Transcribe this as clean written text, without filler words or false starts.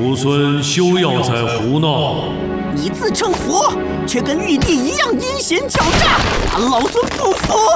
徒孙休要再胡闹！ 你自称佛，却跟玉帝一样阴险狡诈，俺老孙不服！